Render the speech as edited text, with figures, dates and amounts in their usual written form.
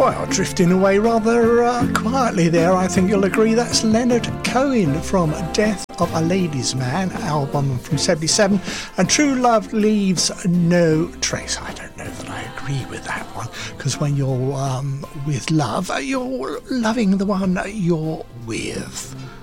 Well, drifting away rather quietly there, I think you'll agree. That's Leonard Cohen from Death of a Ladies' Man, album from 77. And True Love Leaves No Trace. I don't know that I agree with that one, because when you're with love, you're loving the one you're with.